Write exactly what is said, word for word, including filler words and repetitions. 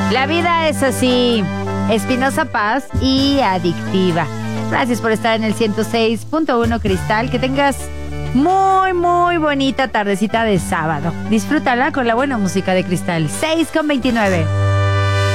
La vida es así, Espinosa Paz y adictiva. Gracias por estar en el ciento seis punto uno Cristal. Que tengas muy, muy bonita tardecita de sábado. Disfrútala con la buena música de Cristal. seis con veintinueve.